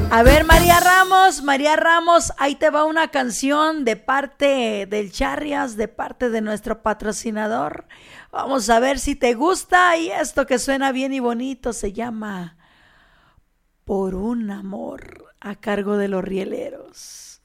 A ver, María Ramos, ahí te va una canción de parte del Charrias, de parte de nuestro patrocinador. Vamos a ver si te gusta y esto que suena bien y bonito se llama Por un amor, a cargo de los Rieleros.